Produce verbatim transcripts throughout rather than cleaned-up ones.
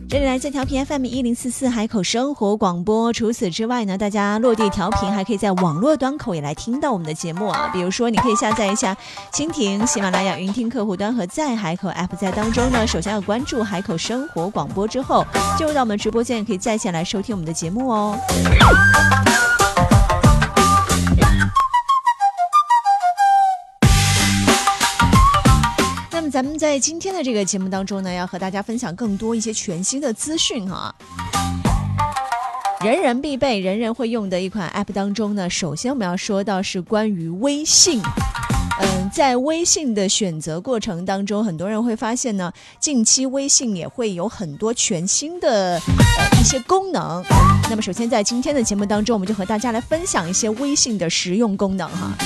这里来自调频 F M 一零四四海口生活广播。除此之外呢，大家落地调频还可以在网络端口也来听到我们的节目啊。比如说，你可以下载一下蜻蜓、喜马拉雅云听客户端和在海口 App， 在当中呢，首先要关注海口生活广播之后，进入到我们的直播间，也可以在线来收听我们的节目哦。咱们在今天的这个节目当中呢，要和大家分享更多一些全新的资讯啊。人人必备、人人会用的一款 App 当中呢，首先我们要说到是关于微信。嗯，在微信的选择过程当中，很多人会发现呢，近期微信也会有很多全新的呃一些功能。那么，首先在今天的节目当中，我们就和大家来分享一些微信的实用功能哈。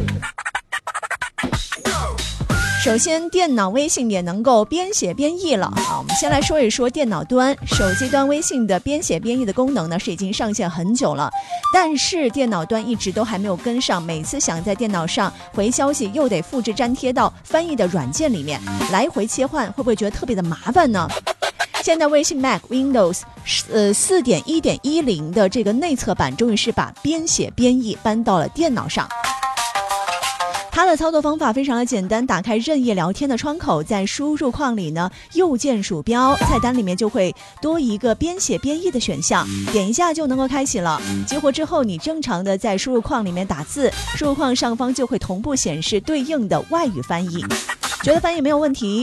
首先，电脑微信也能够编写编译了啊！我们先来说一说电脑端、手机端微信的编写编译的功能呢，是已经上线很久了，但是电脑端一直都还没有跟上。每次想在电脑上回消息，又得复制粘贴到翻译的软件里面，来回切换，会不会觉得特别的麻烦呢？现在微信 Mac Windows 呃 四点一点一零 的这个内测版，终于是把编写编译搬到了电脑上。它的操作方法非常的简单，打开任意聊天的窗口，在输入框里呢，右键鼠标，菜单里面就会多一个编写编译的选项，点一下就能够开启了。激活之后，你正常的在输入框里面打字，输入框上方就会同步显示对应的外语翻译。觉得翻译没有问题，